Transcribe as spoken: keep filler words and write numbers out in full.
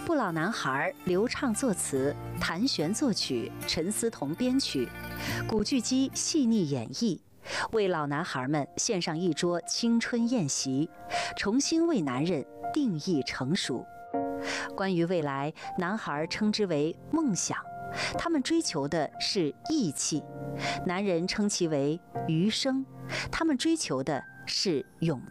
不老男孩刘畅作词，谭旋作曲，陈思彤编曲，古巨基细腻演绎，为老男孩们献上一桌青春宴席，重新为男人定义成熟。关于未来，男孩称之为梦想，他们追求的是义气；男人称其为余生，他们追求的是勇